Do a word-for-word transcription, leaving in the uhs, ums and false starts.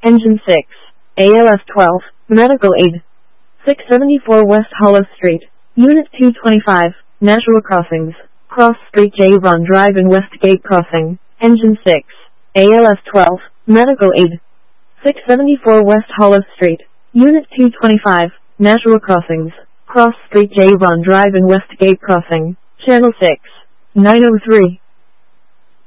Engine six, A L S twelve, Medical Aid. six seventy-four West Hollow Street, Unit two twenty-five, Nashua Crossings, Cross Street J. Ron Drive and Westgate Crossing, Engine six, A L S twelve, Medical Aid. six seventy-four West Hollow Street, Unit two twenty-five, Nashua Crossings, Cross Street J. Ron Drive and Westgate Crossing, Channel six, nine oh three.